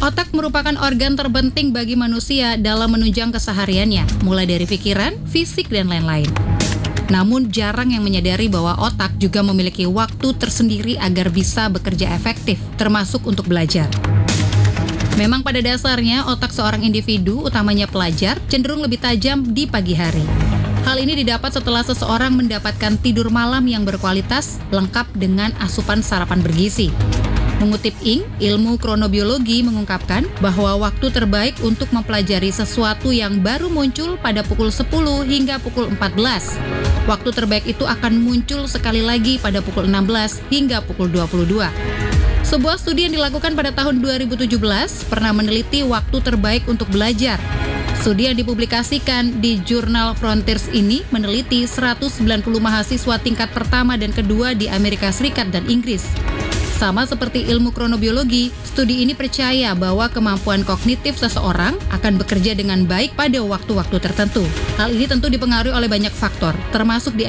Otak merupakan organ terpenting bagi manusia dalam menunjang kesehariannya, mulai dari pikiran, fisik, dan lain-lain. Namun jarang yang menyadari bahwa otak juga memiliki waktu tersendiri agar bisa bekerja efektif, termasuk untuk belajar. Memang pada dasarnya otak seorang individu, utamanya pelajar, cenderung lebih tajam di pagi hari. Hal ini didapat setelah seseorang mendapatkan tidur malam yang berkualitas, lengkap dengan asupan sarapan bergizi. Mengutip ilmu kronobiologi mengungkapkan bahwa waktu terbaik untuk mempelajari sesuatu yang baru muncul pada pukul 10 hingga pukul 14. Waktu terbaik itu akan muncul sekali lagi pada pukul 16 hingga pukul 22. Sebuah studi yang dilakukan pada tahun 2017 pernah meneliti waktu terbaik untuk belajar. Studi yang dipublikasikan di jurnal Frontiers ini meneliti 190 mahasiswa tingkat pertama dan kedua di Amerika Serikat dan Inggris. Sama seperti ilmu kronobiologi, studi ini percaya bahwa kemampuan kognitif seseorang akan bekerja dengan baik pada waktu-waktu tertentu. Hal ini tentu dipengaruhi oleh banyak faktor, termasuk